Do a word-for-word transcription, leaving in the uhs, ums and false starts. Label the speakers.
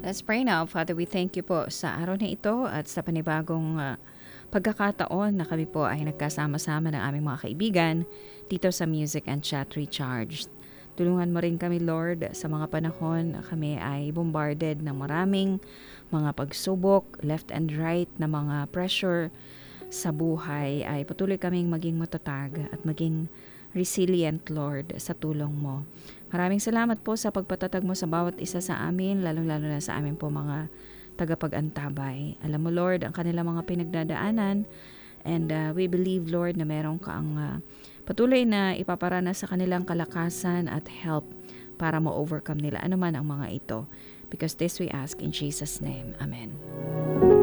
Speaker 1: Let's pray now. Father, we thank you po sa araw na ito at sa panibagong ah, pagkakataon na kami po ay nagkasama-sama ng aming mga kaibigan dito sa Music and Chat Recharged. Tulungan mo rin kami, Lord, sa mga panahon na kami ay bombarded ng maraming mga pagsubok, left and right na mga pressure sa buhay, ay patuloy kaming maging matatag at maging resilient, Lord, sa tulong mo. Maraming salamat po sa pagpatatag mo sa bawat isa sa amin, lalong-lalo na sa amin po mga tagapag-antabay. Alam mo, Lord, ang kanilang mga pinagdadaanan, and uh, we believe, Lord, na meron kang uh, patuloy na ipaparana sa kanilang kalakasan at help para ma-overcome nila anuman ang mga ito. Because this we ask in Jesus' name. Amen.